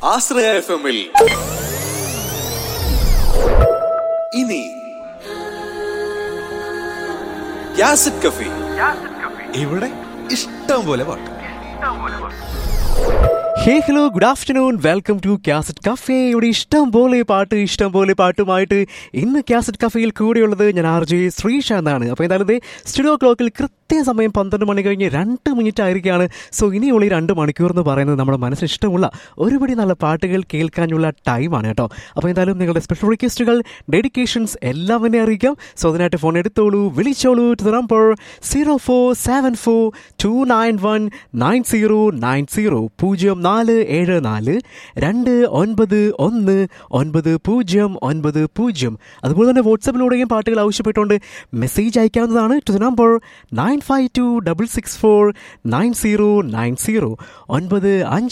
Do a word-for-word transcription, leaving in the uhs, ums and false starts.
ആശ്രയ F എമ്മിൽ ഇനി cassette cafe. ഇവിടെ ഇഷ്ടം പോലെ പാട്ട്. ഹേ hello good afternoon, welcome to cassette cafe. ഇവിടെ ഇഷ്ടം പോലെ പാട്ട് ഇഷ്ടം പോലെ പാട്ടുമായിട്ട് ഇന്ന് കാസറ്റ് കഫേയിൽ കൂടെയുള്ളത് ഞാൻ ആർ ജെ ശ്രീശാന്താണ്. അപ്പോൾ എന്തായാലും ഇത് സ്റ്റുഡിയോ ക്ലോക്കിൽ കൃത്യസമയം പന്ത്രണ്ട് മണി കഴിഞ്ഞ് രണ്ട് മിനിറ്റ് ആയിരിക്കുകയാണ്. സോ ഇനിയുള്ള ഈ രണ്ട് മണിക്കൂർ എന്ന് പറയുന്നത് നമ്മുടെ മനസ്സിന് ഇഷ്ടമുള്ള ഒരുപടി നല്ല പാട്ടുകൾ കേൾക്കാനുള്ള ടൈമാണ് കേട്ടോ. അപ്പോൾ എന്തായാലും നിങ്ങളുടെ സ്പെഷ്യൽ റിക്വസ്റ്റുകൾ, ഡെഡിക്കേഷൻസ് എല്ലാം എന്നെ അറിയിക്കാം. സോ അതിനായിട്ട് ഫോൺ എടുത്തോളൂ, വിളിച്ചോളൂ to the number zero four seven four to nine one nine zero nine zero പൂജ്യം നാല് ഏഴ് നാല് രണ്ട് ഒൻപത് ഒന്ന് ഒൻപത് പൂജ്യം ഒൻപത് പൂജ്യം. അതുപോലെ തന്നെ വാട്സാപ്പിലൂടെയും പാട്ടുകൾ ആവശ്യപ്പെട്ടുകൊണ്ട് മെസ്സേജ് അയക്കാവുന്നതാണ് to the number nine five to double six four nine zero nine zero ഒൻപത് അഞ്ച്